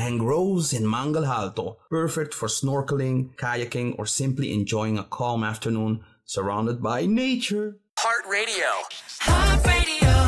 Mangroves in Mangal Alto, perfect for snorkeling, kayaking, or simply enjoying a calm afternoon surrounded by nature. Heart Radio. Heart Radio.